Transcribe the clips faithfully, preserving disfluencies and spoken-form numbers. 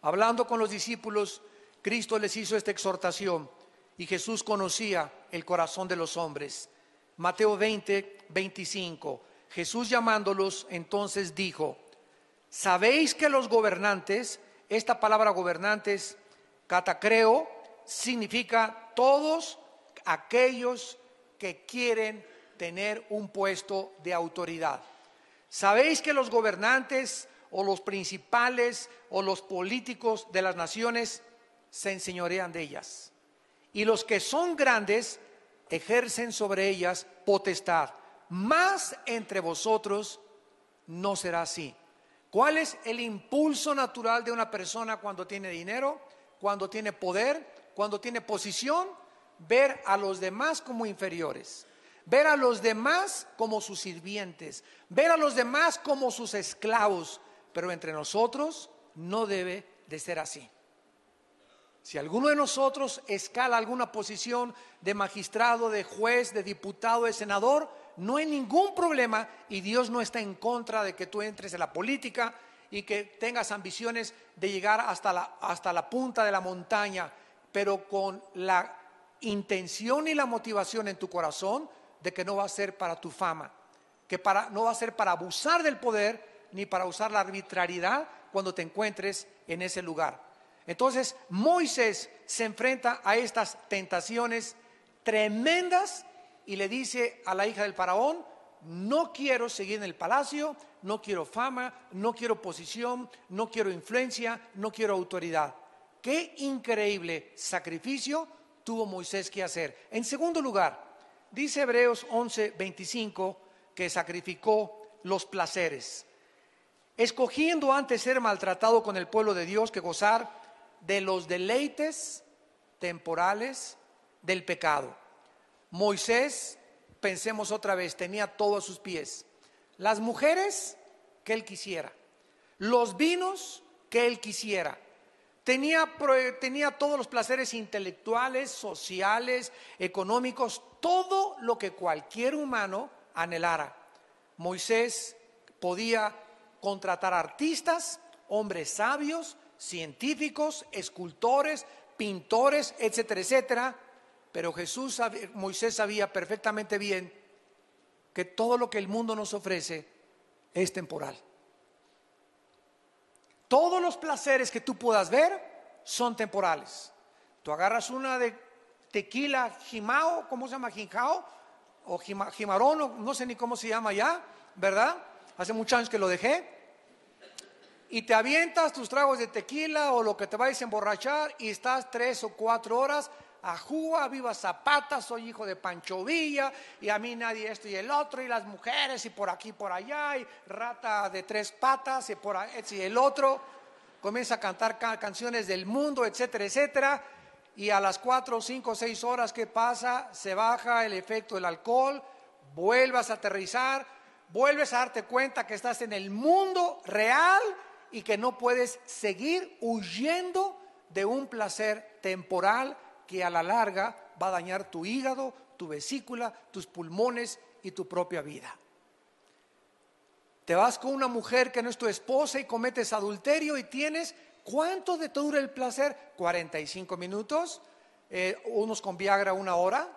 Hablando con los discípulos, Cristo les hizo esta exhortación y Jesús conocía el corazón de los hombres. Mateo veinte, veinticinco. Jesús llamándolos entonces dijo: ¿sabéis que los gobernantes, esta palabra gobernantes, catacreo, significa todos aquellos que quieren tener un puesto de autoridad? ¿Sabéis que los gobernantes o los principales o los políticos de las naciones se enseñorean de ellas? Y los que son grandes ejercen sobre ellas potestad. Mas entre vosotros no será así. ¿Cuál es el impulso natural de una persona cuando tiene dinero, cuando tiene poder, cuando tiene posición? Ver a los demás como inferiores, ver a los demás como sus sirvientes, ver a los demás como sus esclavos. Pero entre nosotros no debe de ser así. Si alguno de nosotros escala alguna posición de magistrado, de juez, de diputado, de senador, no hay ningún problema, y Dios no está en contra de que tú entres en la política y que tengas ambiciones de llegar hasta la, hasta la punta de la montaña, pero con la intención y la motivación en tu corazón de que no va a ser para tu fama, que para, no va a ser para abusar del poder ni para usar la arbitrariedad cuando te encuentres en ese lugar. Entonces Moisés se enfrenta a estas tentaciones tremendas y le dice a la hija del faraón: no quiero seguir en el palacio, no quiero fama, no quiero posición, no quiero influencia, no quiero autoridad. Qué increíble sacrificio tuvo Moisés que hacer. En segundo lugar, dice Hebreos once, veinticinco, que sacrificó los placeres, escogiendo antes ser maltratado con el pueblo de Dios que gozar de los deleites temporales del pecado. Moisés, pensemos otra vez, tenía todo a sus pies: las mujeres que él quisiera, los vinos que él quisiera, tenía, tenía todos los placeres intelectuales, sociales, económicos, todo lo que cualquier humano anhelara. Moisés podía contratar artistas, hombres sabios, científicos, escultores, pintores, etcétera, etcétera. Pero Jesús, Moisés sabía perfectamente bien que todo lo que el mundo nos ofrece es temporal. Todos los placeres que tú puedas ver son temporales. Tú agarras una de tequila jimao, ¿cómo se llama? Jinjao o jima, jimarón, o no sé ni cómo se llama ya, ¿verdad? Hace muchos años que lo dejé. Y te avientas tus tragos de tequila o lo que te vayas a emborrachar y estás tres o cuatro horas a Juba, viva Zapata, soy hijo de Pancho Villa y a mí nadie esto y el otro, y las mujeres y por aquí por allá, y rata de tres patas y por ahí y el otro. Comienza a cantar can- canciones del mundo, etcétera, etcétera. Y a las cuatro, cinco, seis horas, ¿qué pasa? Se baja el efecto del alcohol, vuelves a aterrizar, vuelves a darte cuenta que estás en el mundo real y que no puedes seguir huyendo de un placer temporal que a la larga va a dañar tu hígado, tu vesícula, tus pulmones y tu propia vida. Te vas con una mujer que no es tu esposa y cometes adulterio y tienes, ¿cuánto te dura el placer? cuarenta y cinco minutos, eh, unos con Viagra una hora,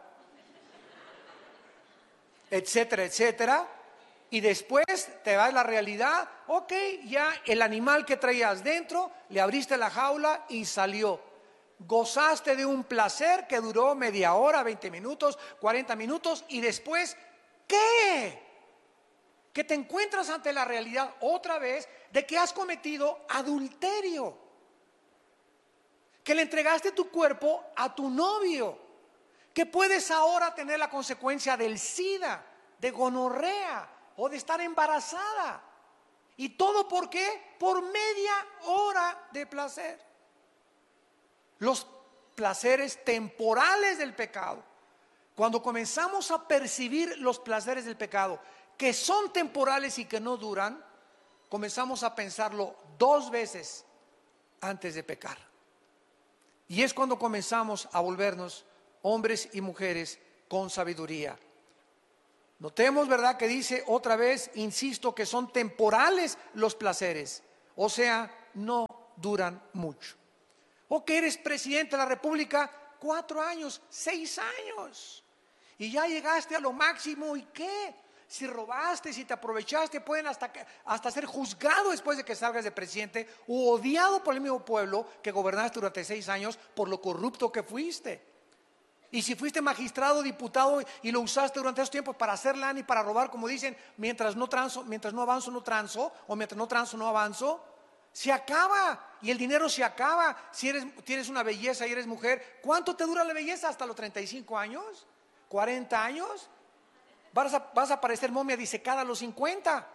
etcétera, etcétera. Y después te va la realidad, ok, ya el animal que traías dentro, le abriste la jaula y salió. Gozaste de un placer que duró media hora, veinte minutos, cuarenta minutos, y después, ¿qué? Que te encuentras ante la realidad otra vez de que has cometido adulterio, que le entregaste tu cuerpo a tu novio, que puedes ahora tener la consecuencia del SIDA, de gonorrea o de estar embarazada. ¿Y todo por qué? Por media hora de placer. Los placeres temporales del pecado. Cuando comenzamos a percibir los placeres del pecado, que son temporales y que no duran, comenzamos a pensarlo dos veces antes de pecar. Y es cuando comenzamos a volvernos hombres y mujeres con sabiduría. Notemos, ¿verdad?, que dice otra vez, insisto, que son temporales los placeres, o sea, no duran mucho. O que eres presidente de la República, cuatro años, seis años. Y ya llegaste a lo máximo, ¿y qué? Si robaste, si te aprovechaste, pueden hasta, hasta ser juzgado después de que salgas de presidente o odiado por el mismo pueblo que gobernaste durante seis años por lo corrupto que fuiste. Y si fuiste magistrado, diputado y lo usaste durante esos tiempos para hacer lana y para robar, como dicen, mientras no transo, mientras no avanzo, no transo, o mientras no transo, no avanzo, se acaba y el dinero se acaba. Si eres, tienes una belleza y eres mujer, ¿cuánto te dura la belleza? ¿Hasta los treinta y cinco años? ¿cuarenta años? Vas a, vas a parecer momia disecada a los cincuenta.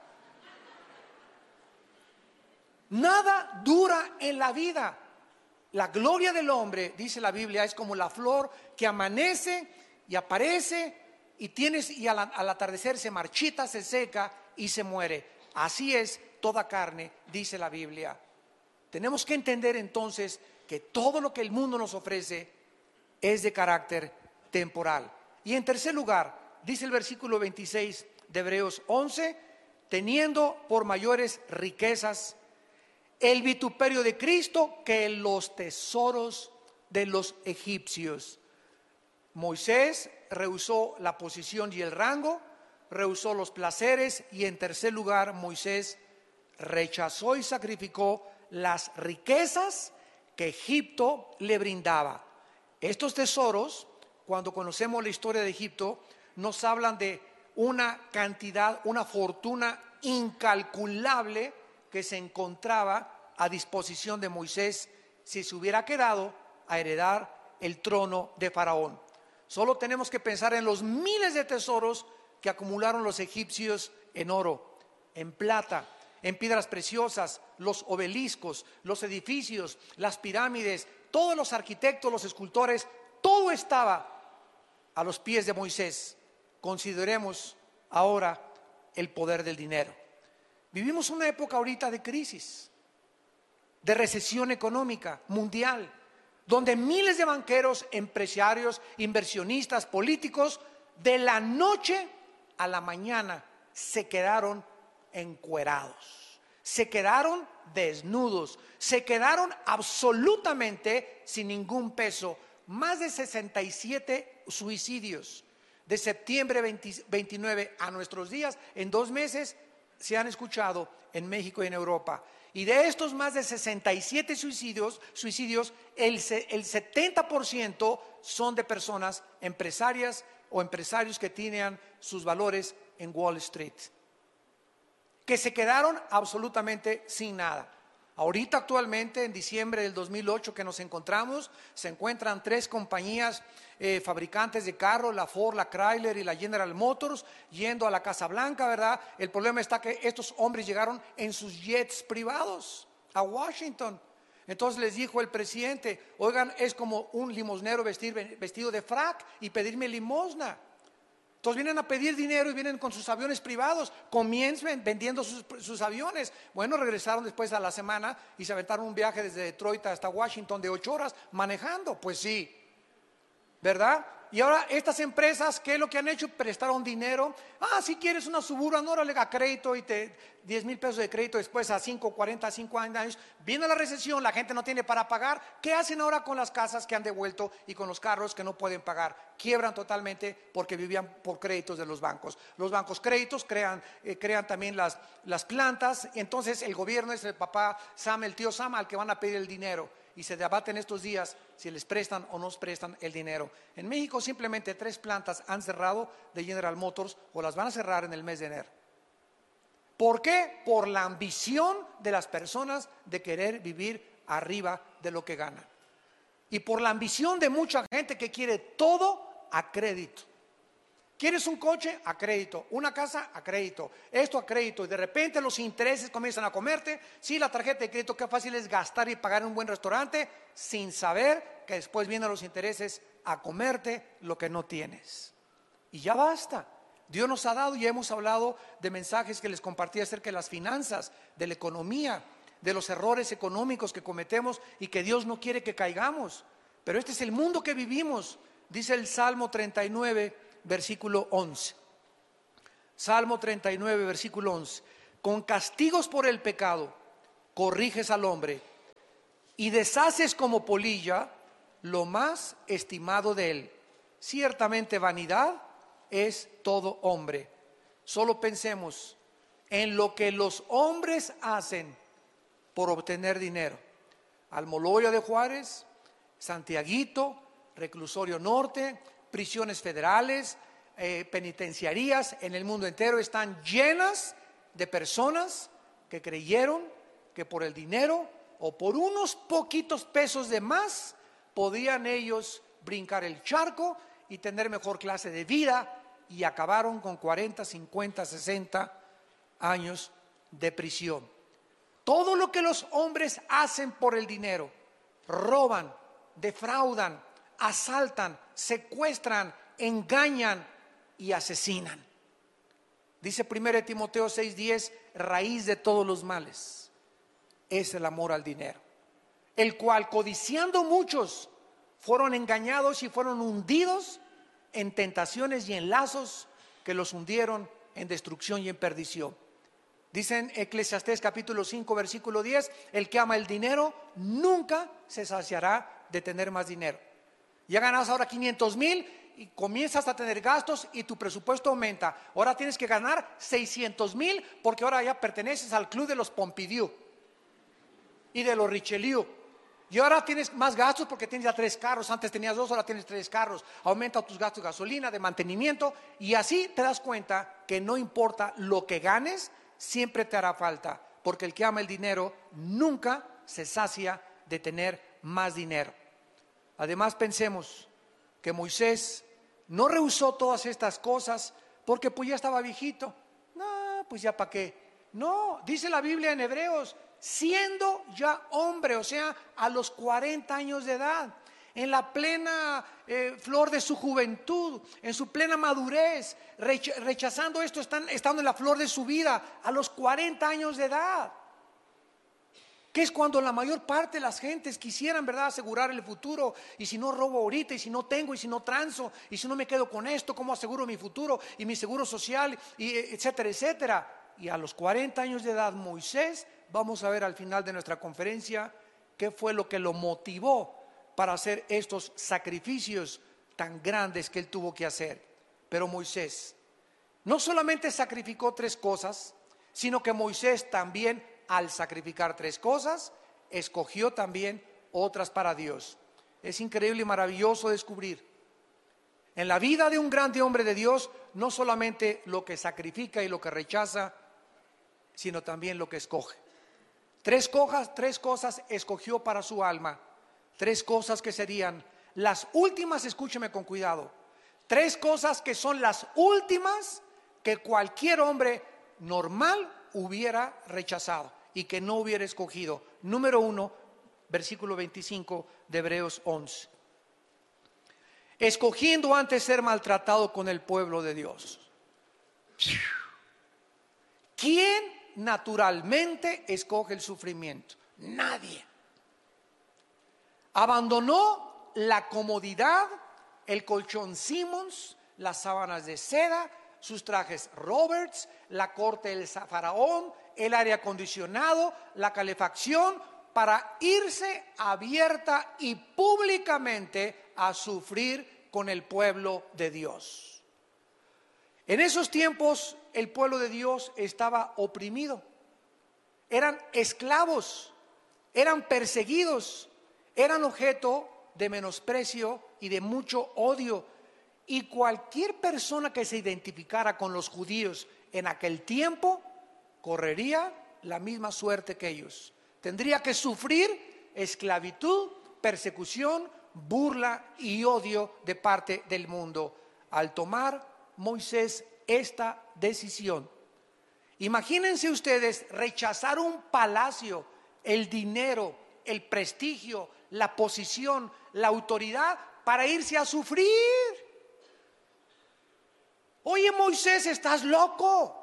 Nada dura en la vida. La gloria del hombre, dice la Biblia, es como la flor que amanece y aparece y, tienes, y al, al atardecer se marchita, se seca y se muere. Así es toda carne, dice la Biblia. Tenemos que entender entonces que todo lo que el mundo nos ofrece es de carácter temporal. Y en tercer lugar, dice el versículo veintiséis de Hebreos once, teniendo por mayores riquezas el vituperio de Cristo que los tesoros de los egipcios. Moisés rehusó la posición y el rango, rehusó los placeres, y en tercer lugar Moisés rechazó y sacrificó las riquezas que Egipto le brindaba. Estos tesoros, cuando conocemos la historia de Egipto, nos hablan de una cantidad, una fortuna incalculable que se encontraba a disposición de Moisés si se hubiera quedado a heredar el trono de Faraón. Solo tenemos que pensar en los miles de tesoros que acumularon los egipcios en oro, en plata, en piedras preciosas, los obeliscos, los edificios, las pirámides, todos los arquitectos, los escultores, todo estaba a los pies de Moisés. Consideremos ahora el poder del dinero. Vivimos una época ahorita de crisis, de recesión económica mundial, donde miles de banqueros, empresarios, inversionistas, políticos, de la noche a la mañana se quedaron encuerados, se quedaron desnudos, se quedaron absolutamente sin ningún peso. Más de sesenta y siete suicidios de septiembre veintinueve a nuestros días, en dos meses, se han escuchado en México y en Europa. Y de estos más de sesenta y siete suicidios, suicidios el, el setenta por ciento son de personas empresarias o empresarios que tenían sus valores en Wall Street, que se quedaron absolutamente sin nada. Ahorita actualmente, en diciembre del dos mil ocho que nos encontramos, se encuentran tres compañías eh, fabricantes de carros, la Ford, la Chrysler y la General Motors, yendo a la Casa Blanca, ¿verdad? El problema está que estos hombres llegaron en sus jets privados a Washington. Entonces les dijo el presidente, oigan, es como un limosnero vestir, vestido de frac y pedirme limosna. Entonces vienen a pedir dinero y vienen con sus aviones privados, comienzan vendiendo sus, sus aviones. Bueno, regresaron después a la semana y se aventaron un viaje desde Detroit hasta Washington de ocho horas manejando. Pues sí, ¿verdad? Y ahora estas empresas, ¿qué es lo que han hecho? Prestaron dinero. Ah, si quieres una Suburban, órale a crédito y te diez mil pesos de crédito después a cinco, cuarenta, cinco años. Viene la recesión, la gente no tiene para pagar. ¿Qué hacen ahora con las casas que han devuelto y con los carros que no pueden pagar? Quiebran totalmente porque vivían por créditos de los bancos. Los bancos créditos crean, eh, crean también las, las plantas. Y entonces el gobierno es el papá Sam, el tío Sam, al que van a pedir el dinero. Y se debaten estos días si les prestan o no les prestan el dinero. En México simplemente tres plantas han cerrado de General Motors o las van a cerrar en el mes de enero. ¿Por qué? Por la ambición de las personas de querer vivir arriba de lo que ganan. Y por la ambición de mucha gente que quiere todo a crédito. ¿Quieres un coche? A crédito. ¿Una casa? A crédito. Esto a crédito. Y de repente los intereses comienzan a comerte. Sí, la tarjeta de crédito, qué fácil es gastar y pagar en un buen restaurante sin saber que después vienen los intereses a comerte lo que no tienes. Y ya basta. Dios nos ha dado, y hemos hablado de mensajes que les compartí acerca de las finanzas, de la economía, de los errores económicos que cometemos y que Dios no quiere que caigamos. Pero este es el mundo que vivimos. Dice el Salmo treinta y nueve, versículo once. Salmo treinta y nueve, versículo once. Con castigos por el pecado corriges al hombre, y deshaces como polilla lo más estimado de él. Ciertamente vanidad es todo hombre. Solo pensemos en lo que los hombres hacen por obtener dinero. Almoloya de Juárez, Santiaguito, Reclusorio Norte, prisiones federales, eh, penitenciarías en el mundo entero están llenas de personas que creyeron que por el dinero o por unos poquitos pesos de más podían ellos brincar el charco y tener mejor clase de vida, y acabaron con cuarenta, cincuenta, sesenta años de prisión. Todo lo que los hombres hacen por el dinero, roban, defraudan, asaltan, secuestran, engañan y asesinan. Dice primero Timoteo seis diez, raíz de todos los males es el amor al dinero, el cual codiciando muchos fueron engañados y fueron hundidos en tentaciones y en lazos que los hundieron en destrucción y en perdición. Dice en Eclesiastés capítulo cinco versículo diez, el que ama el dinero nunca se saciará de tener más dinero. Ya ganas ahora quinientos mil y comienzas a tener gastos y tu presupuesto aumenta. Ahora tienes que ganar seiscientos mil porque ahora ya perteneces al club de los Pompidou y de los Richelieu. Y ahora tienes más gastos porque tienes ya tres carros. Antes tenías dos, ahora tienes tres carros. Aumenta tus gastos de gasolina, de mantenimiento. Y así te das cuenta que no importa lo que ganes, siempre te hará falta. Porque el que ama el dinero nunca se sacia de tener más dinero. Además pensemos que Moisés no rehusó todas estas cosas porque pues ya estaba viejito. No, pues ya para qué. No, dice la Biblia en Hebreos, siendo ya hombre, o sea, a los cuarenta años de edad, en la plena eh, flor de su juventud, en su plena madurez, rech- rechazando esto, están, estando en la flor de su vida, a los cuarenta años de edad, que es cuando la mayor parte de las gentes quisieran, ¿verdad?, asegurar el futuro. Y si no robo ahorita, y si no tengo, y si no transo, y si no me quedo con esto, ¿cómo aseguro mi futuro y mi seguro social? Y etcétera, etcétera. Y a los cuarenta años de edad, Moisés, vamos a ver al final de nuestra conferencia qué fue lo que lo motivó para hacer estos sacrificios tan grandes que él tuvo que hacer. Pero Moisés no solamente sacrificó tres cosas, sino que Moisés también, al sacrificar tres cosas, escogió también otras para Dios. Es increíble y maravilloso descubrir en la vida de un grande hombre de Dios no solamente lo que sacrifica y lo que rechaza, sino también lo que escoge. Tres cosas, tres cosas escogió para su alma. Tres cosas que serían las últimas, escúcheme con cuidado. Tres cosas que son las últimas que cualquier hombre normal hubiera rechazado y que no hubiera escogido. Número uno, versículo veinticinco de Hebreos once. Escogiendo antes ser maltratado con el pueblo de Dios. ¿Quién naturalmente escoge el sufrimiento? Nadie. Abandonó la comodidad, el colchón Simmons, las sábanas de seda, sus trajes Roberts, la corte del faraón, el aire acondicionado, la calefacción, para irse abierta y públicamente a sufrir con el pueblo de Dios. En esos tiempos el pueblo de Dios estaba oprimido, eran esclavos, eran perseguidos, eran objeto de menosprecio y de mucho odio. Y cualquier persona que se identificara con los judíos en aquel tiempo correría la misma suerte que ellos. Tendría que sufrir esclavitud, persecución, burla y odio de parte del mundo. Al tomar Moisés esta decisión, imagínense ustedes rechazar un palacio, el dinero, el prestigio, la posición, la autoridad para irse a sufrir. Oye, Moisés, estás loco.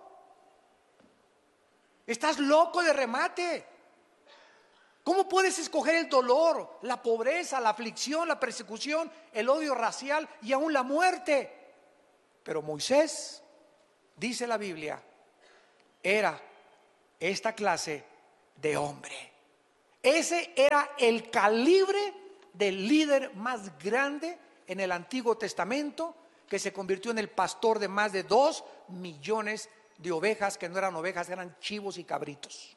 Estás loco de remate. ¿Cómo puedes escoger el dolor, la pobreza, la aflicción, la persecución, el odio racial y aún la muerte? Pero Moisés, dice la Biblia, era esta clase de hombre. Ese era el calibre del líder más grande en el Antiguo Testamento, que se convirtió en el pastor de más de dos millones de ovejas, que no eran ovejas, eran chivos y cabritos.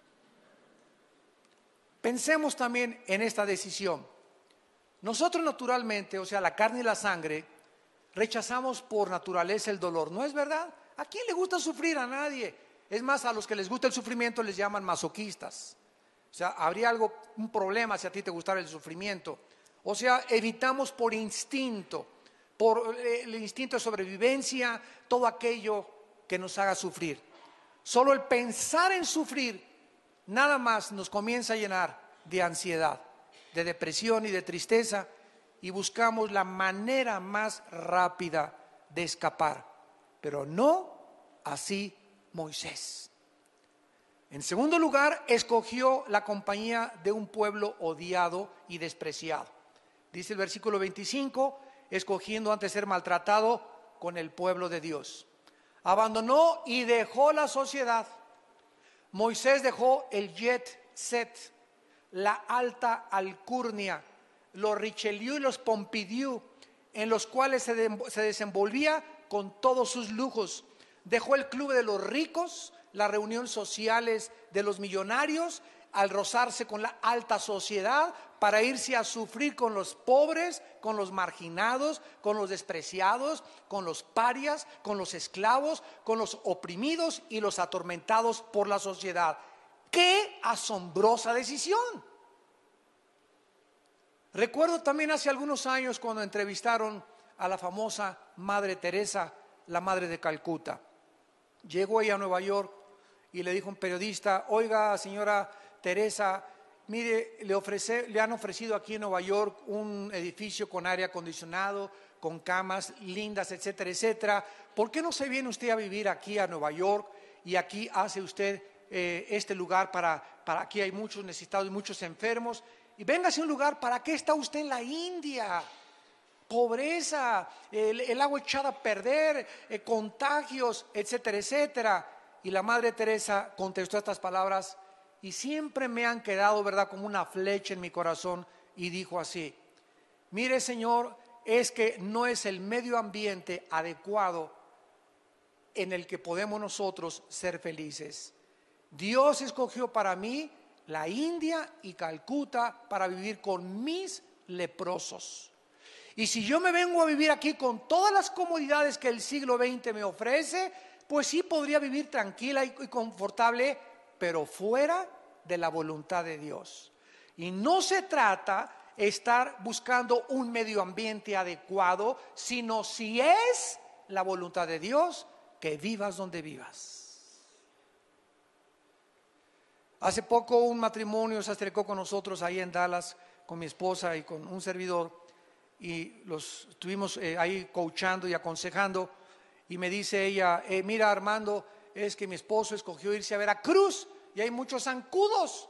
Pensemos también en esta decisión. Nosotros naturalmente, o sea, la carne y la sangre, rechazamos por naturaleza el dolor, ¿no es verdad? ¿A quién le gusta sufrir? A nadie. Es más, a los que les gusta el sufrimiento les llaman masoquistas. O sea, habría algo, un problema si a ti te gustara el sufrimiento. O sea, evitamos por instinto, por el instinto de sobrevivencia, todo aquello que nos haga sufrir. Solo el pensar en sufrir nada más nos comienza a llenar de ansiedad, de depresión y de tristeza, y buscamos la manera más rápida de escapar. Pero no así Moisés. En segundo lugar, escogió la compañía de un pueblo odiado y despreciado. Dice el versículo veinticinco, escogiendo antes ser maltratado con el pueblo de Dios. Abandonó y dejó la sociedad. Moisés dejó el jet set, la alta alcurnia, los Richelieu y los Pompidou, en los cuales se, de, se desenvolvía con todos sus lujos. Dejó el club de los ricos, las reuniones sociales de los millonarios, al rozarse con la alta sociedad, para irse a sufrir con los pobres, con los marginados, con los despreciados, con los parias, con los esclavos, con los oprimidos y los atormentados por la sociedad. ¡Qué asombrosa decisión! Recuerdo también hace algunos años cuando entrevistaron a la famosa Madre Teresa, la Madre de Calcuta. Llegó ella a Nueva York y le dijo a un periodista: oiga, señora Teresa, mire, le, ofrece, le han ofrecido aquí en Nueva York un edificio con aire acondicionado, con camas lindas, etcétera, etcétera. ¿Por qué no se viene usted a vivir aquí a Nueva York y aquí hace usted eh, este lugar para, para aquí hay muchos necesitados y muchos enfermos? Y véngase a un lugar, ¿para qué está usted en la India? Pobreza, el, el agua echada a perder, eh, contagios, etcétera, etcétera. Y la Madre Teresa contestó estas palabras y siempre me han quedado, ¿verdad?, como una flecha en mi corazón, y dijo así: mire, Señor, es que no es el medio ambiente adecuado en el que podemos nosotros ser felices. Dios escogió para mí la India y Calcuta para vivir con mis leprosos. Y si yo me vengo a vivir aquí con todas las comodidades que el siglo veinte me ofrece, pues sí podría vivir tranquila y confortable, pero fuera de la voluntad de Dios. Y no se trata de estar buscando un medio ambiente adecuado, sino si es la voluntad de Dios, que vivas donde vivas. Hace poco un matrimonio se acercó con nosotros ahí en Dallas, con mi esposa y con un servidor, y los estuvimos eh, ahí coachando y aconsejando, y me dice ella: eh, mira, Armando, es que mi esposo escogió irse a Veracruz y hay muchos zancudos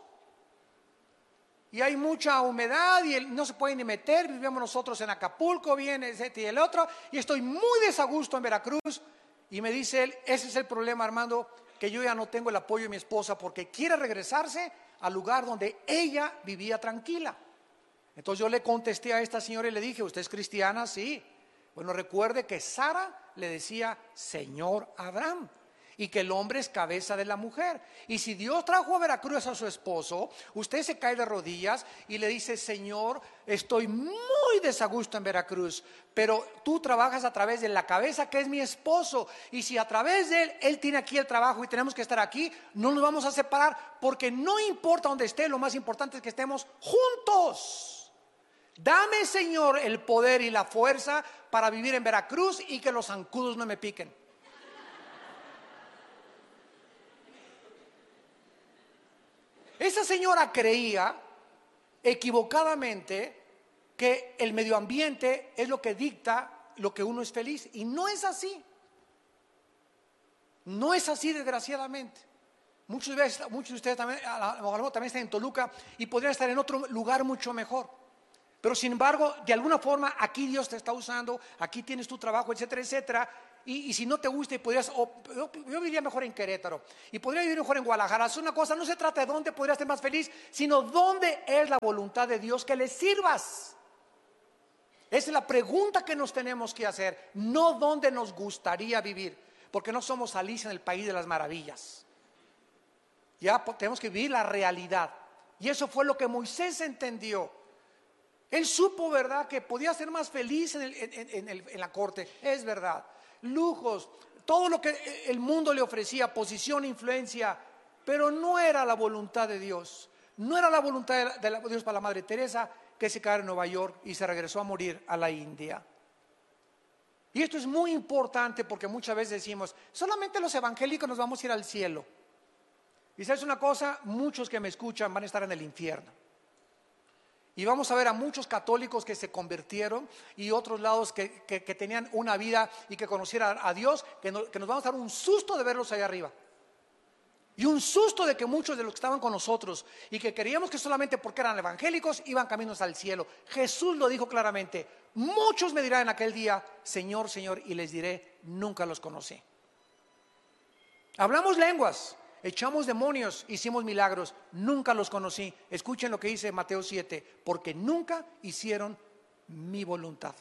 y hay mucha humedad y él no se puede ni meter. Vivimos nosotros en Acapulco, viene ese y el otro, y estoy muy desagusto en Veracruz. Y me dice él: ese es el problema, Armando, que yo ya no tengo el apoyo de mi esposa porque quiere regresarse al lugar donde ella vivía tranquila. Entonces yo le contesté a esta señora y le dije: ¿usted es cristiana? Sí. Bueno, recuerde que Sara le decía Señor Abraham, y que el hombre es cabeza de la mujer. Y si Dios trajo a Veracruz a su esposo, usted se cae de rodillas y le dice: Señor, estoy muy desagusto en Veracruz, pero tú trabajas a través de la cabeza que es mi esposo, y si a través de él, él tiene aquí el trabajo y tenemos que estar aquí, no nos vamos a separar, porque no importa dónde esté, lo más importante es que estemos juntos. Dame, Señor, el poder y la fuerza para vivir en Veracruz y que los zancudos no me piquen. Esa señora creía equivocadamente que el medio ambiente es lo que dicta lo que uno es feliz, y no es así. No es así, desgraciadamente. Muchos de ustedes, muchos de ustedes también, a lo mejor también están en Toluca y podrían estar en otro lugar mucho mejor. Pero sin embargo, de alguna forma aquí Dios te está usando, aquí tienes tu trabajo, etcétera, etcétera. y, y si no te gusta y podrías, oh, yo, yo viviría mejor en Querétaro y podría vivir mejor en Guadalajara. Es una cosa, no se trata de dónde podrías ser más feliz, sino dónde es la voluntad de Dios que le sirvas. Esa es la pregunta que nos tenemos que hacer, no dónde nos gustaría vivir, porque no somos Alicia en el país de las maravillas. Ya tenemos que vivir la realidad. Y eso fue lo que Moisés entendió. Él supo, ¿verdad?, que podía ser más feliz en, el, en, en, el, en la corte. Es verdad. Lujos, todo lo que el mundo le ofrecía, posición, influencia, pero no era la voluntad de Dios. No era la voluntad de, la, de la, Dios para la Madre Teresa, que se quedara en Nueva York y se regresó a morir a la India. Y esto es muy importante porque muchas veces decimos, solamente los evangélicos nos vamos a ir al cielo. Y sabes una cosa, muchos que me escuchan van a estar en el infierno. Y vamos a ver a muchos católicos que se convirtieron y otros lados que, que, que tenían una vida y que conocieran a Dios, que, no, que nos vamos a dar un susto de verlos allá arriba. Y un susto de que muchos de los que estaban con nosotros y que creíamos que solamente porque eran evangélicos iban caminos al cielo. Jesús lo dijo claramente, muchos me dirán en aquel día, Señor, Señor, y les diré, nunca los conocí. Hablamos lenguas, echamos demonios, hicimos milagros, nunca los conocí. Escuchen lo que dice Mateo siete, porque nunca hicieron mi voluntad.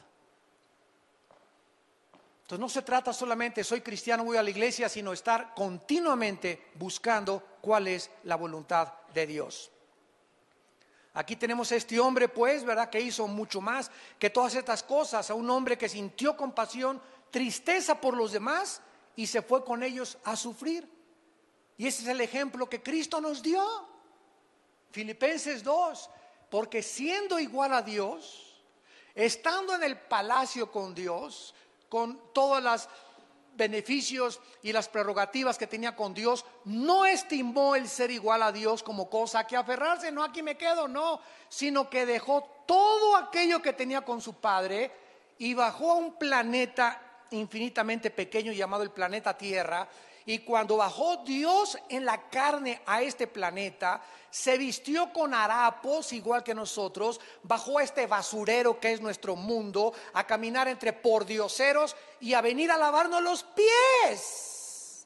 Entonces no se trata solamente soy cristiano, voy a la iglesia, sino estar continuamente buscando cuál es la voluntad de Dios. Aquí tenemos a este hombre, pues, ¿verdad?, que hizo mucho más que todas estas cosas, a un hombre que sintió compasión, tristeza por los demás y se fue con ellos a sufrir. Y ese es el ejemplo que Cristo nos dio. Filipenses dos, porque siendo igual a Dios, estando en el palacio con Dios, con todos los beneficios y las prerrogativas que tenía con Dios, no estimó el ser igual a Dios como cosa a que aferrarse, no, aquí me quedo, no, sino que dejó todo aquello que tenía con su Padre y bajó a un planeta infinitamente pequeño llamado el planeta Tierra. Y cuando bajó Dios en la carne a este planeta, se vistió con harapos igual que nosotros, bajó a este basurero que es nuestro mundo, a caminar entre pordioseros y a venir a lavarnos los pies.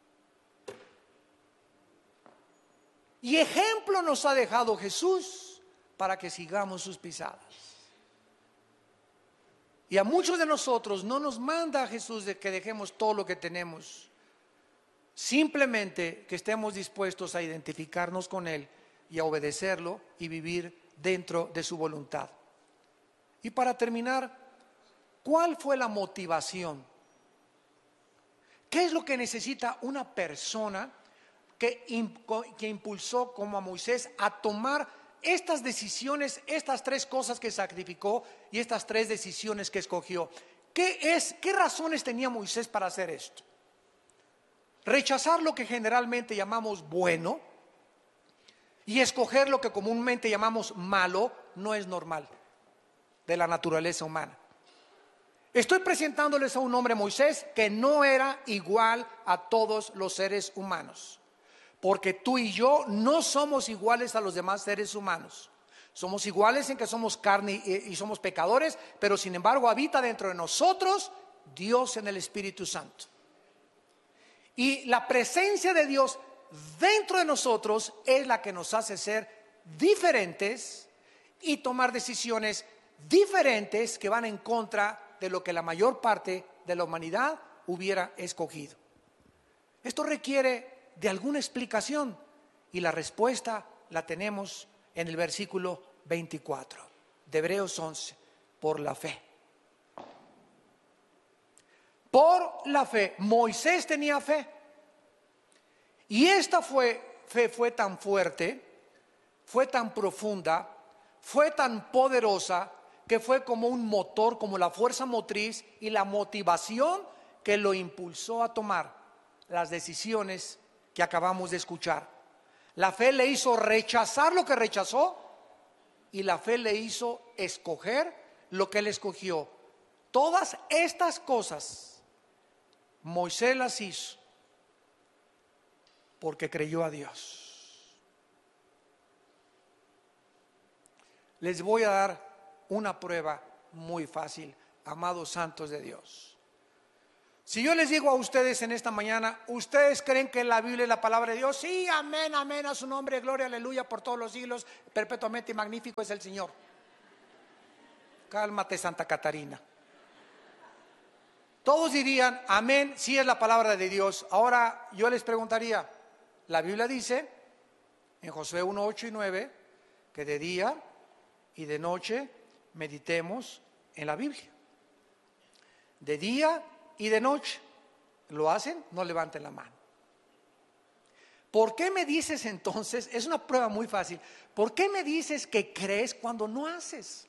Y ejemplo nos ha dejado Jesús para que sigamos sus pisadas. Y a muchos de nosotros no nos manda Jesús de que dejemos todo lo que tenemos. Simplemente que estemos dispuestos a identificarnos con Él y a obedecerlo y vivir dentro de su voluntad. Y para terminar, ¿cuál fue la motivación? ¿Qué es lo que necesita una persona que, que impulsó como a Moisés a tomar estas decisiones, estas tres cosas que sacrificó y estas tres decisiones que escogió? ¿Qué es, qué razones tenía Moisés para hacer esto? Rechazar lo que generalmente llamamos bueno y escoger lo que comúnmente llamamos malo no es normal de la naturaleza humana. Estoy presentándoles a un hombre, Moisés, que no era igual a todos los seres humanos, porque tú y yo no somos iguales a los demás seres humanos. Somos iguales en que somos carne y, y somos pecadores, pero sin embargo habita dentro de nosotros Dios en el Espíritu Santo. Y la presencia de Dios dentro de nosotros es la que nos hace ser diferentes y tomar decisiones diferentes que van en contra de lo que la mayor parte de la humanidad hubiera escogido. Esto requiere de alguna explicación y la respuesta la tenemos en el versículo veinticuatro de Hebreos once, por la fe. Por la fe, Moisés tenía fe. Y esta fue, fe fue tan fuerte, fue tan profunda, fue tan poderosa, que fue como un motor, como la fuerza motriz y la motivación que lo impulsó a tomar las decisiones que acabamos de escuchar. La fe le hizo rechazar lo que rechazó y la fe le hizo escoger lo que él escogió. Todas estas cosas Moisés las hizo porque creyó a Dios. Les voy a dar una prueba muy fácil, amados santos de Dios. Si yo les digo a ustedes en esta mañana, ¿ustedes creen que la Biblia es la palabra de Dios? Sí, amén, amén, a su nombre, gloria, aleluya, por todos los siglos, perpetuamente magnífico es el Señor. Cálmate, Santa Catarina. Todos dirían, amén, sí es la palabra de Dios. Ahora yo les preguntaría, la Biblia dice en Josué uno, ocho y nueve, que de día y de noche meditemos en la Biblia. De día y de noche. ¿Lo hacen? No levanten la mano. ¿Por qué me dices entonces? Es una prueba muy fácil. ¿Por qué me dices que crees cuando no haces?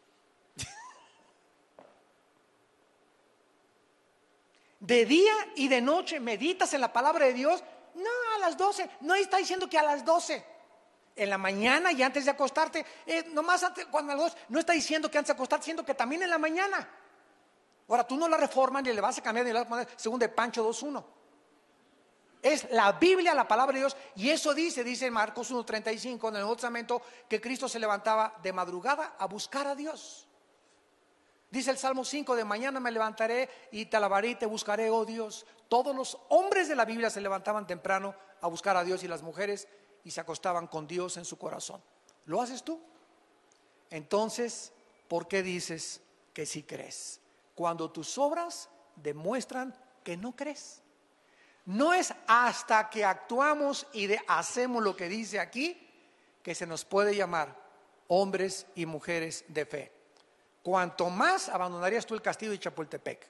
De día y de noche meditas en la palabra de Dios. No, a las doce. No está diciendo que a las doce. En la mañana y antes de acostarte. Eh, nomás antes, cuando a las doce. No está diciendo que antes de acostarte, diciendo que también en la mañana. Ahora tú no la reformas ni le vas a cambiar ni le vas a poner según de Pancho dos uno. Es la Biblia, la palabra de Dios. Y eso dice, dice en Marcos uno treinta y cinco en el Nuevo Testamento, que Cristo se levantaba de madrugada a buscar a Dios. Dice el Salmo cinco, de mañana me levantaré y te alabaré y te buscaré, oh Dios. Todos los hombres de la Biblia se levantaban temprano a buscar a Dios, y las mujeres y se acostaban con Dios en su corazón. ¿Lo haces tú? Entonces, ¿por qué dices que sí crees? Cuando tus obras demuestran que no crees. No es hasta que actuamos y de, hacemos lo que dice aquí que se nos puede llamar hombres y mujeres de fe. Cuanto más abandonarías tú el castillo de Chapultepec.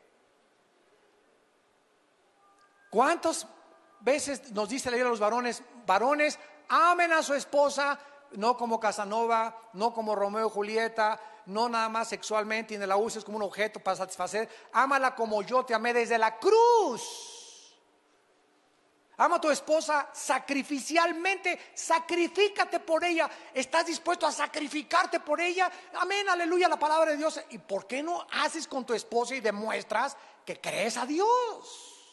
¿Cuántas veces nos dice la Biblia a los varones? Varones, amen a su esposa, no como Casanova, no como Romeo y Julieta, no nada más sexualmente y no la uses como un objeto para satisfacer. Ámala como yo te amé desde la cruz. Ama a tu esposa sacrificialmente, sacrifícate por ella. ¿Estás dispuesto a sacrificarte por ella? Amén, aleluya, la palabra de Dios. ¿Y por qué no haces con tu esposa y demuestras que crees a Dios?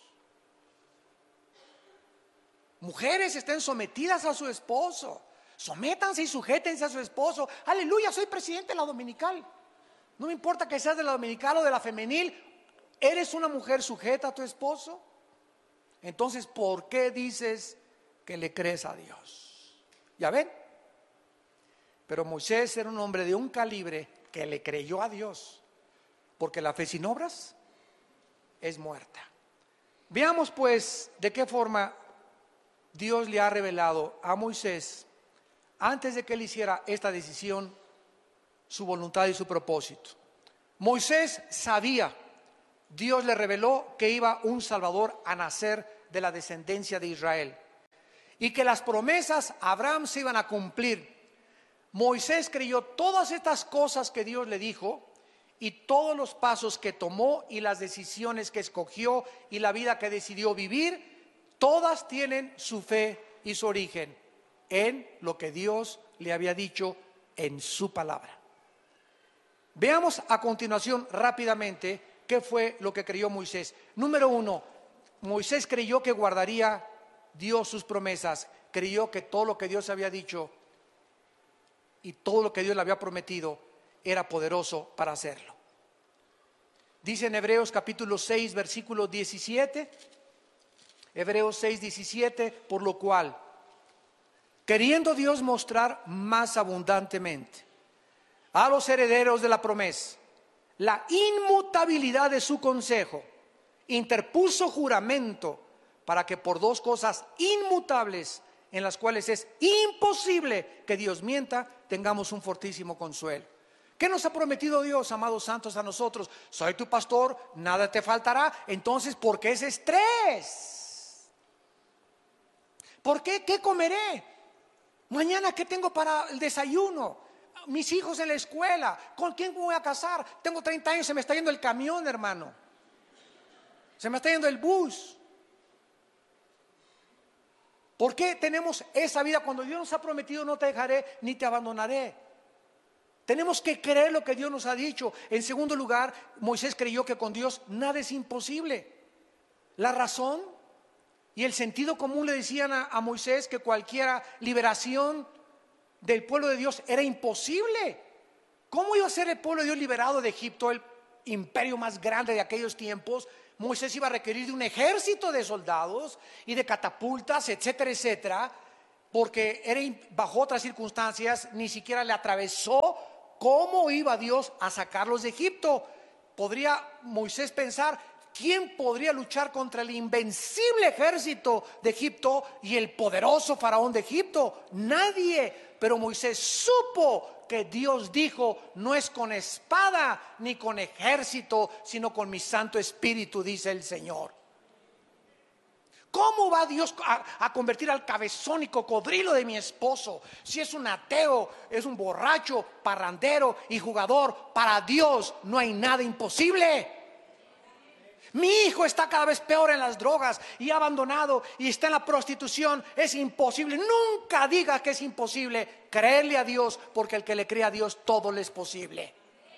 Mujeres, estén sometidas a su esposo. Sométanse y sujétense a su esposo. Aleluya, soy presidente de la dominical. No me importa que seas de la dominical o de la femenil. ¿Eres una mujer sujeta a tu esposo? Entonces, ¿por qué dices que le crees a Dios? ¿Ya ven? Pero Moisés era un hombre de un calibre que le creyó a Dios, porque la fe sin obras es muerta. Veamos pues de qué forma Dios le ha revelado a Moisés, antes de que él hiciera esta decisión, su voluntad y su propósito. Moisés sabía, Dios le reveló que iba un Salvador a nacer de la descendencia de Israel y que las promesas a Abraham se iban a cumplir. Moisés creyó todas estas cosas que Dios le dijo, y todos los pasos que tomó y las decisiones que escogió y la vida que decidió vivir, todas tienen su fe y su origen en lo que Dios le había dicho en su palabra. Veamos a continuación rápidamente qué fue lo que creyó Moisés. Número uno, Moisés creyó que guardaría Dios sus promesas. Creyó que todo lo que Dios había dicho y todo lo que Dios le había prometido era poderoso para hacerlo. Dice en Hebreos capítulo seis, versículo diecisiete, Hebreos seis, diecisiete, por lo cual, queriendo Dios mostrar más abundantemente a los herederos de la promesa la inmutabilidad de su consejo, interpuso juramento para que por dos cosas inmutables, en las cuales es imposible que Dios mienta, tengamos un fortísimo consuelo. ¿Qué nos ha prometido Dios, amados santos, a nosotros? Soy tu pastor, nada te faltará. Entonces, ¿por qué ese estrés? ¿Por qué? ¿Qué comeré? Mañana, ¿qué tengo para el desayuno? Mis hijos en la escuela. ¿Con quién me voy a casar? Tengo treinta años, se me está yendo el camión, hermano. Se me está yendo el bus. ¿Por qué tenemos esa vida cuando Dios nos ha prometido no te dejaré ni te abandonaré? Tenemos que creer lo que Dios nos ha dicho. En segundo lugar, Moisés creyó que con Dios nada es imposible. La razón y el sentido común le decían a, a Moisés que cualquier liberación del pueblo de Dios era imposible. ¿Cómo iba a ser el pueblo de Dios liberado de Egipto, el imperio más grande de aquellos tiempos? Moisés iba a requerir de un ejército de soldados y de catapultas, etcétera, etcétera, porque era bajo otras circunstancias, ni siquiera le atravesó cómo iba Dios a sacarlos de Egipto. Podría Moisés pensar, ¿quién podría luchar contra el invencible ejército de Egipto y el poderoso faraón de Egipto? Nadie. Pero Moisés supo que Dios dijo, no es con espada ni con ejército, sino con mi Santo Espíritu, dice el Señor. ¿Cómo va Dios a, a convertir al cabezón y cocodrilo de mi esposo? Si es un ateo, es un borracho, parrandero y jugador, para Dios no hay nada imposible. Mi hijo está cada vez peor en las drogas y ha abandonado y está en la prostitución. Es imposible. Nunca diga que es imposible. Creerle a Dios, porque el que le cree a Dios todo le es posible.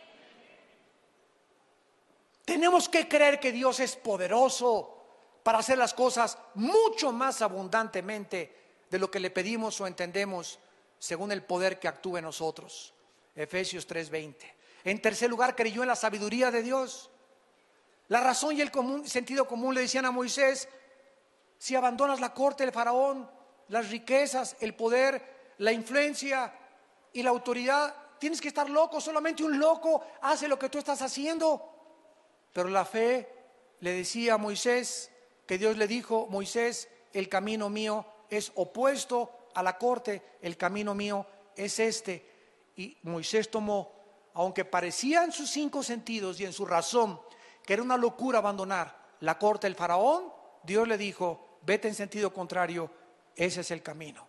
Tenemos que creer que Dios es poderoso para hacer las cosas mucho más abundantemente de lo que le pedimos o entendemos, según el poder que actúa en nosotros. Efesios tres veinte. En tercer lugar, creyó en la sabiduría de Dios. La razón y el común, sentido común le decían a Moisés: si abandonas la corte del faraón, las riquezas, el poder, la influencia y la autoridad, tienes que estar loco. Solamente un loco hace lo que tú estás haciendo. Pero la fe le decía a Moisés, que Dios le dijo: Moisés, el camino mío es opuesto a la corte, el camino mío es este. Y Moisés tomó, aunque parecía en sus cinco sentidos y en su razón que era una locura abandonar la corte del faraón, Dios le dijo: vete en sentido contrario, ese es el camino.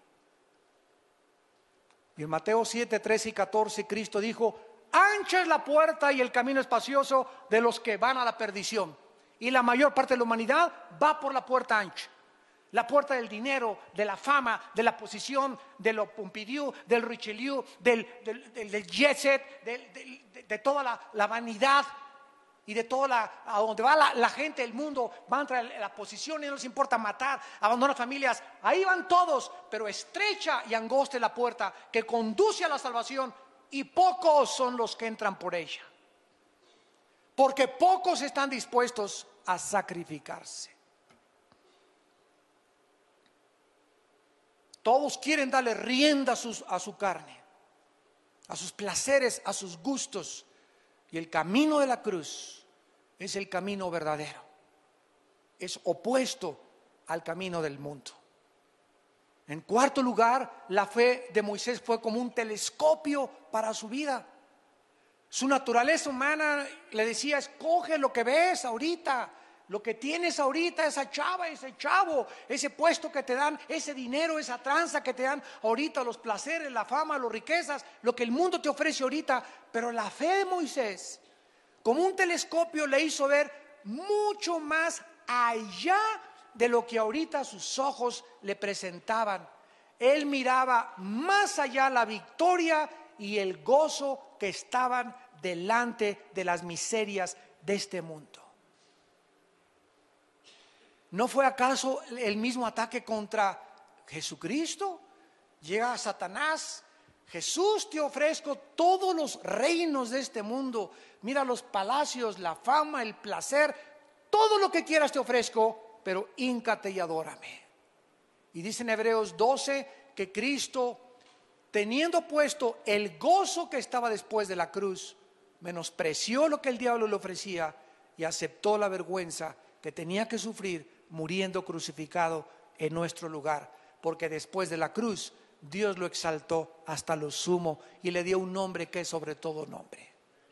Y en Mateo siete, trece y catorce, Cristo dijo: ancha es la puerta y el camino espacioso de los que van a la perdición, y la mayor parte de la humanidad va por la puerta ancha. La puerta del dinero, de la fama, de la posición, de lo Pompidou, del Richelieu, del, del, del, del jet set, del, del, de, de toda la, la vanidad y de toda la, a donde va la, la gente del mundo, van tras la posición y no les importa matar, abandonar familias. Ahí van todos, pero estrecha y angosta es la puerta que conduce a la salvación, y pocos son los que entran por ella. Porque pocos están dispuestos a sacrificarse. Todos quieren darle rienda a, sus, a su carne, a sus placeres, a sus gustos. Y el camino de la cruz es el camino verdadero. Es opuesto al camino del mundo. En cuarto lugar, la fe de Moisés fue como un telescopio para su vida. Su naturaleza humana le decía: escoge lo que ves ahorita, lo que tienes ahorita, esa chava, ese chavo, ese puesto que te dan, ese dinero, esa tranza que te dan ahorita, los placeres, la fama, las riquezas, lo que el mundo te ofrece ahorita. Pero la fe de Moisés, como un telescopio, le hizo ver mucho más allá de lo que ahorita sus ojos le presentaban. Él miraba más allá la victoria y el gozo que estaban delante de las miserias de este mundo. ¿No fue acaso el mismo ataque contra Jesucristo? Llega Satanás: Jesús, te ofrezco todos los reinos de este mundo. Mira los palacios, la fama, el placer, todo lo que quieras te ofrezco, pero híncate y adórame. Y dice en Hebreos doce que Cristo, teniendo puesto el gozo que estaba después de la cruz, menospreció lo que el diablo le ofrecía y aceptó la vergüenza que tenía que sufrir muriendo crucificado en nuestro lugar. Porque después de la cruz, Dios lo exaltó hasta lo sumo y le dio un nombre que es sobre todo nombre.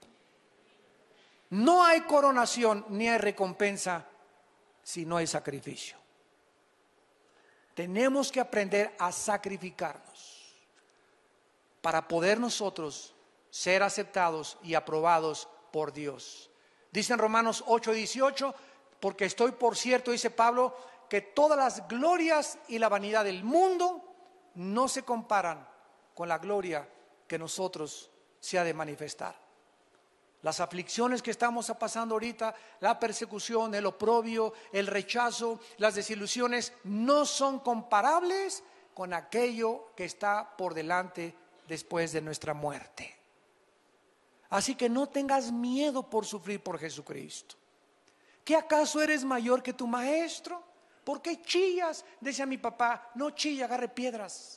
No hay coronación ni hay recompensa si no hay sacrificio. Tenemos que aprender a sacrificarnos para poder nosotros ser aceptados y aprobados por Dios. Dice en Romanos ocho dieciocho: porque estoy por cierto, dice Pablo, que todas las glorias y la vanidad del mundo no se comparan con la gloria que nosotros se ha de manifestar. Las aflicciones que estamos pasando ahorita, la persecución, el oprobio, el rechazo, las desilusiones, no son comparables con aquello que está por delante después de nuestra muerte. Así que no tengas miedo por sufrir por Jesucristo. ¿Qué acaso eres mayor que tu maestro? ¿Por qué chillas? Decía mi papá, no chilla, agarre piedras.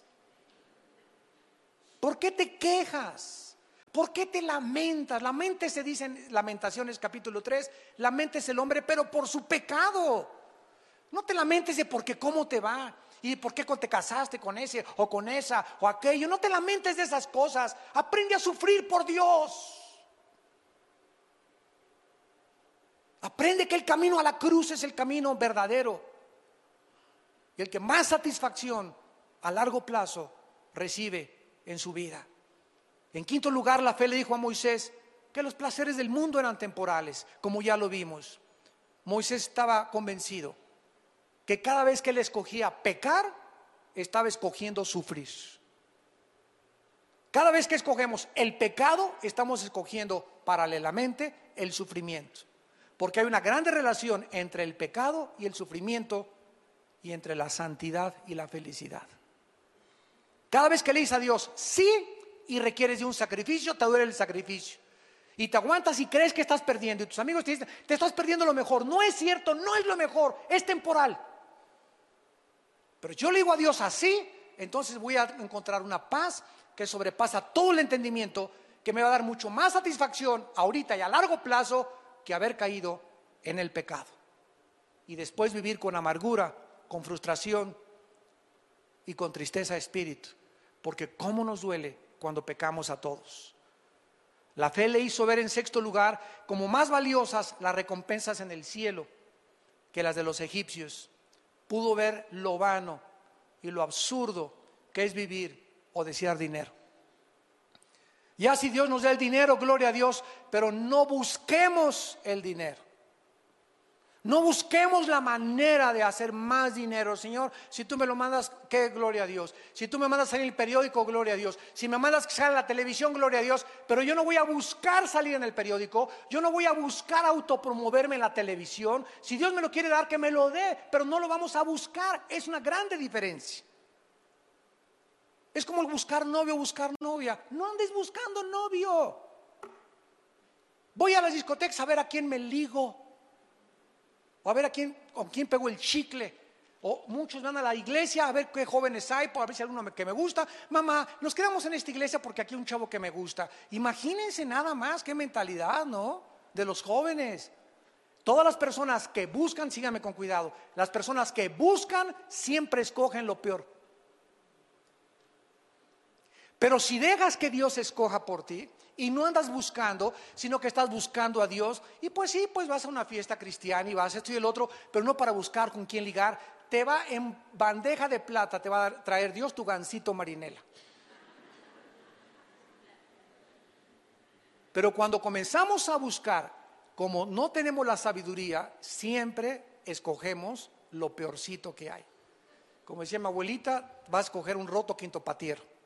¿Por qué te quejas? ¿Por qué te lamentas? La mente, se dice en Lamentaciones capítulo tres, la mente es el hombre, pero por su pecado. No te lamentes de por qué cómo te va y por qué te casaste con ese o con esa o aquello. No te lamentes de esas cosas. Aprende a sufrir por Dios. Aprende que el camino a la cruz es el camino verdadero y el que más satisfacción a largo plazo recibe en su vida. En quinto lugar, la fe le dijo a Moisés que los placeres del mundo eran temporales, como ya lo vimos. Moisés estaba convencido que cada vez que él escogía pecar, estaba escogiendo sufrir. Cada vez que escogemos el pecado, estamos escogiendo paralelamente el sufrimiento. Porque hay una grande relación entre el pecado y el sufrimiento y entre la santidad y la felicidad. Cada vez que le dices a Dios sí y requieres de un sacrificio, te duele el sacrificio y te aguantas y crees que estás perdiendo y tus amigos te dicen, te estás perdiendo lo mejor. No es cierto, no es lo mejor, es temporal. Pero yo le digo a Dios así, entonces voy a encontrar una paz que sobrepasa todo el entendimiento, que me va a dar mucho más satisfacción ahorita y a largo plazo que haber caído en el pecado y después vivir con amargura, con frustración y con tristeza de espíritu, porque cómo nos duele cuando pecamos a todos. La fe le hizo ver en sexto lugar como más valiosas las recompensas en el cielo que las de los egipcios. Pudo ver lo vano y lo absurdo que es vivir o desear dinero. Ya si Dios nos da el dinero, gloria a Dios, pero no busquemos el dinero. No busquemos la manera de hacer más dinero. Señor, si tú me lo mandas, qué gloria a Dios. Si tú me mandas salir en el periódico, gloria a Dios. Si me mandas salir en la televisión, gloria a Dios. Pero yo no voy a buscar salir en el periódico. Yo no voy a buscar autopromoverme en la televisión. Si Dios me lo quiere dar, que me lo dé, pero no lo vamos a buscar. Es una grande diferencia. Es como el buscar novio, buscar novia. No andes buscando novio. Voy a las discotecas a ver a quién me ligo, o a ver a quién, con quién pego el chicle. O muchos van a la iglesia a ver qué jóvenes hay, para ver si hay alguno que me gusta. Mamá, nos quedamos en esta iglesia porque aquí hay un chavo que me gusta. Imagínense nada más qué mentalidad, ¿no? De los jóvenes. Todas las personas que buscan, síganme con cuidado, las personas que buscan siempre escogen lo peor. Pero si dejas que Dios escoja por ti y no andas buscando, sino que estás buscando a Dios, y pues sí, pues vas a una fiesta cristiana y vas a esto y el otro, pero no para buscar con quién ligar, te va en bandeja de plata, te va a traer Dios tu gansito marinela. Pero cuando comenzamos a buscar, como no tenemos la sabiduría, siempre escogemos lo peorcito que hay. Como decía mi abuelita, vas a escoger un roto quinto patiero.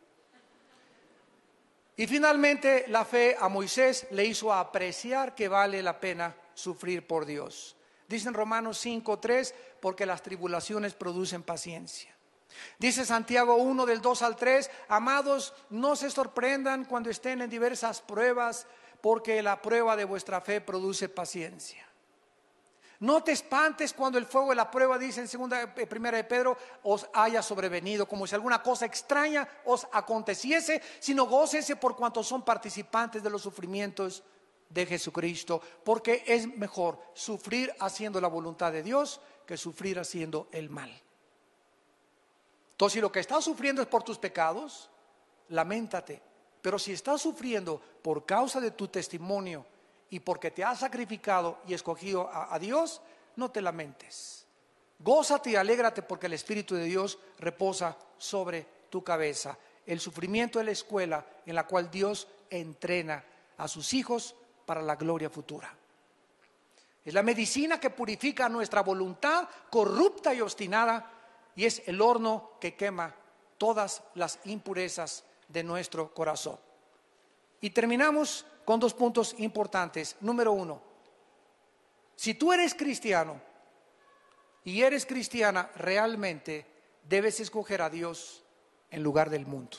Y finalmente la fe a Moisés le hizo apreciar que vale la pena sufrir por Dios. Dice en Romanos cinco tres, porque las tribulaciones producen paciencia. Dice Santiago uno del dos al tres, amados, no se sorprendan cuando estén en diversas pruebas, porque la prueba de vuestra fe produce paciencia. No te espantes cuando el fuego de la prueba, dice en segunda, primera de Pedro, os haya sobrevenido, como si alguna cosa extraña os aconteciese, sino gócense por cuanto son participantes de los sufrimientos de Jesucristo, porque es mejor sufrir haciendo la voluntad de Dios que sufrir haciendo el mal. Entonces, si lo que estás sufriendo es por tus pecados, lamentate, pero si estás sufriendo por causa de tu testimonio y porque te has sacrificado y escogido a, a Dios, no te lamentes. Gózate y alégrate porque el Espíritu de Dios reposa sobre tu cabeza. El sufrimiento es la escuela en la cual Dios entrena a sus hijos para la gloria futura. Es la medicina que purifica nuestra voluntad corrupta y obstinada, y es el horno que quema todas las impurezas de nuestro corazón. Y terminamos con dos puntos importantes. Número uno, si tú eres cristiano y eres cristiana, realmente debes escoger a Dios en lugar del mundo.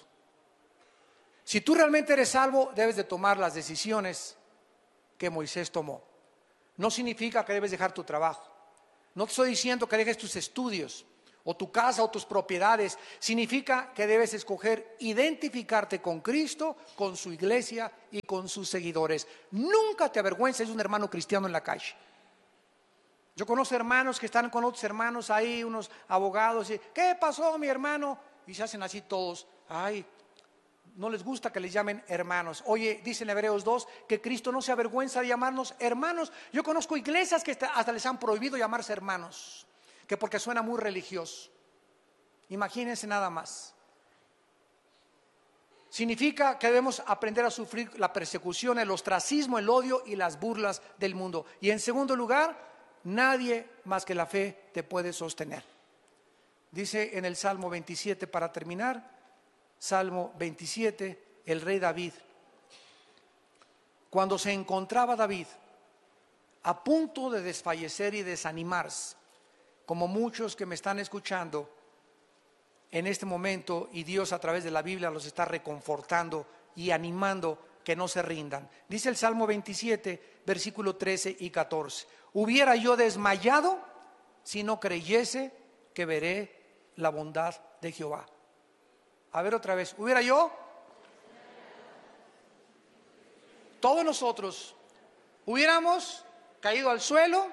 Si tú realmente eres salvo, debes de tomar las decisiones que Moisés tomó. No significa que debes dejar tu trabajo. No te estoy diciendo que dejes tus estudios o tu casa o tus propiedades. Significa que debes escoger identificarte con Cristo, con su iglesia y con sus seguidores. Nunca te avergüences de un hermano cristiano en la calle. Yo conozco hermanos que están con otros hermanos ahí, unos abogados, y ¿qué pasó, mi hermano? Y se hacen así todos. Ay, no les gusta que les llamen hermanos. Oye, dice en Hebreos dos que Cristo no se avergüenza de llamarnos hermanos. Yo conozco iglesias que hasta les han prohibido llamarse hermanos, que porque suena muy religioso. Imagínense nada más. Significa que debemos aprender a sufrir la persecución, el ostracismo, el odio y las burlas del mundo. Y en segundo lugar, nadie más que la fe te puede sostener. Dice en el Salmo veintisiete, para terminar, Salmo veintisiete, el rey David, cuando se encontraba David a punto de desfallecer y desanimarse, como muchos que me están escuchando en este momento, y Dios a través de la Biblia los está reconfortando y animando que no se rindan. Dice el Salmo veintisiete, versículo trece y catorce: hubiera yo desmayado si no creyese que veré la bondad de Jehová. A ver otra vez, hubiera yo, todos nosotros hubiéramos caído al suelo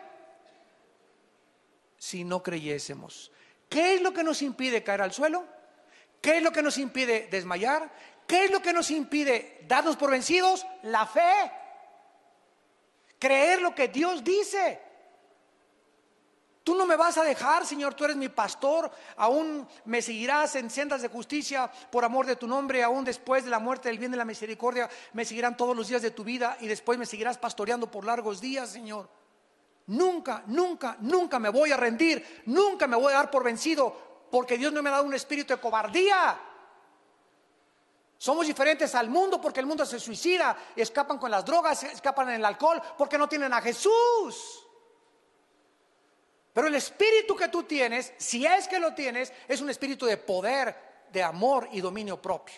si no creyésemos. ¿Qué es lo que nos impide caer al suelo? ¿Qué es lo que nos impide desmayar? ¿Qué es lo que nos impide darnos por vencidos? La fe. Creer lo que Dios dice. Tú no me vas a dejar, Señor, tú eres mi pastor, aún me seguirás en sendas de justicia por amor de tu nombre, aún después de la muerte, del bien de la misericordia, me seguirán todos los días de tu vida y después me seguirás pastoreando por largos días, Señor. Nunca, nunca, nunca me voy a rendir, nunca me voy a dar por vencido, porque Dios no me ha dado un espíritu de cobardía. Somos diferentes al mundo porque el mundo se suicida, escapan con las drogas, escapan en el alcohol, porque no tienen a Jesús. Pero el espíritu que tú tienes, si es que lo tienes, es un espíritu de poder, de amor y dominio propio.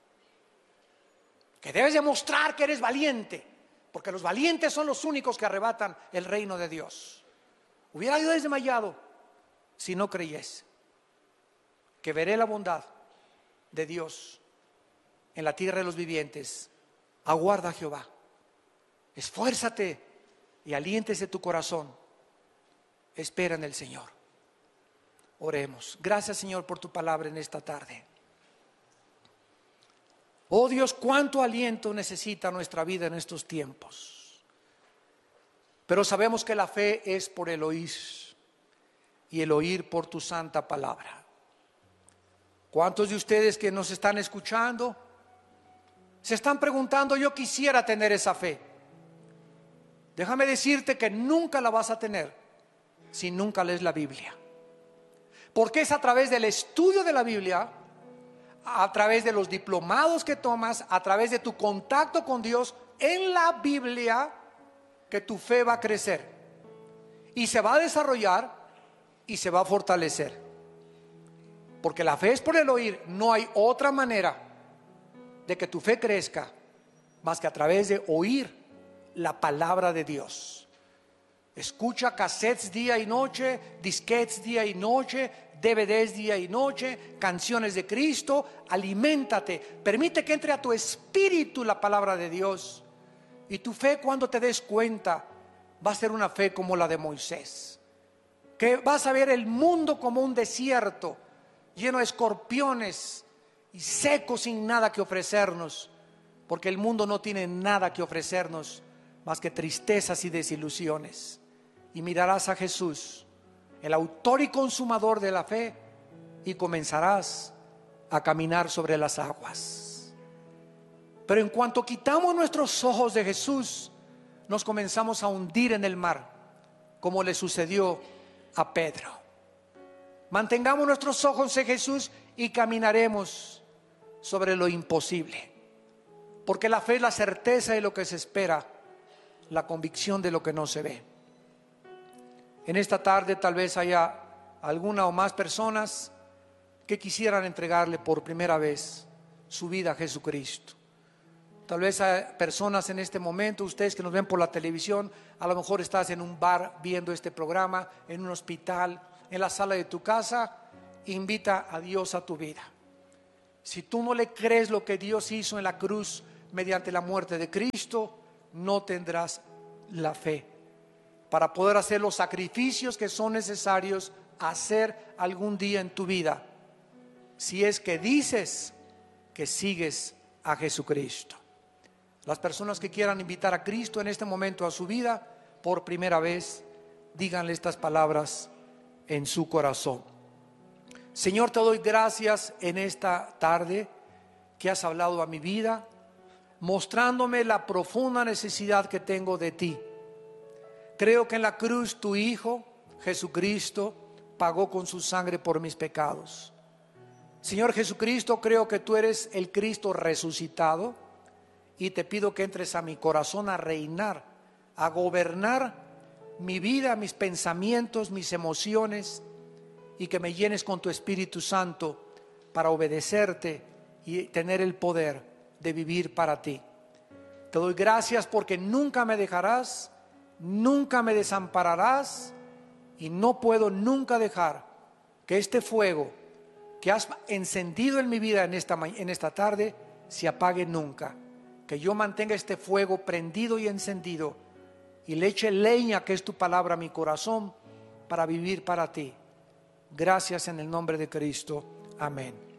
Que debes demostrar que eres valiente, porque los valientes son los únicos que arrebatan el reino de Dios. Hubiera yo desmayado si no creyese que veré la bondad de Dios en la tierra de los vivientes. Aguarda a Jehová, esfuérzate y aliéntese tu corazón. Espera en el Señor. Oremos. Gracias, Señor, por tu palabra en esta tarde. Oh Dios, cuánto aliento necesita nuestra vida en estos tiempos. Pero sabemos que la fe es por el oír y el oír por tu santa palabra. ¿Cuántos de ustedes que nos están escuchando se están preguntando: yo quisiera tener esa fe? Déjame decirte que nunca la vas a tener si nunca lees la Biblia, porque es a través del estudio de la Biblia, a través de los diplomados que tomas, a través de tu contacto con Dios en la Biblia, que tu fe va a crecer y se va a desarrollar y se va a fortalecer. Porque la fe es por el oír. No hay otra manera de que tu fe crezca más que a través de oír la palabra de Dios. Escucha cassettes día y noche, disquetes día y noche, D V Ds día y noche, canciones de Cristo. Aliméntate, permite que entre a tu espíritu la palabra de Dios. Y tu fe, cuando te des cuenta, va a ser una fe como la de Moisés, que vas a ver el mundo como un desierto lleno de escorpiones y seco, sin nada que ofrecernos, porque el mundo no tiene nada que ofrecernos más que tristezas y desilusiones. Y mirarás a Jesús, el autor y consumador de la fe, y comenzarás a caminar sobre las aguas. Pero en cuanto quitamos nuestros ojos de Jesús, nos comenzamos a hundir en el mar, como le sucedió a Pedro. Mantengamos nuestros ojos en Jesús y caminaremos sobre lo imposible, porque la fe es la certeza de lo que se espera, la convicción de lo que no se ve. En esta tarde tal vez haya alguna o más personas que quisieran entregarle por primera vez su vida a Jesucristo. Tal vez hay personas en este momento, ustedes que nos ven por la televisión, a lo mejor estás en un bar viendo este programa, en un hospital, en la sala de tu casa. Invita a Dios a tu vida. Si tú no le crees lo que Dios hizo en la cruz mediante la muerte de Cristo, no tendrás la fe para poder hacer los sacrificios que son necesarios hacer algún día en tu vida, si es que dices que sigues a Jesucristo. Las personas que quieran invitar a Cristo en este momento a su vida por primera vez, díganle estas palabras en su corazón. Señor, te doy gracias en esta tarde que has hablado a mi vida, mostrándome la profunda necesidad que tengo de ti. Creo que en la cruz tu Hijo, Jesucristo, pagó con su sangre por mis pecados. Señor Jesucristo, creo que tú eres el Cristo resucitado y te pido que entres a mi corazón a reinar, a gobernar mi vida, mis pensamientos, mis emociones, y que me llenes con tu Espíritu Santo para obedecerte y tener el poder de vivir para ti. Te doy gracias porque nunca me dejarás, nunca me desampararás, y no puedo nunca dejar que este fuego que has encendido en mi vida en esta, en esta tarde se apague nunca. Que yo mantenga este fuego prendido y encendido y le eche leña, que es tu palabra, a mi corazón para vivir para ti. Gracias en el nombre de Cristo. Amén.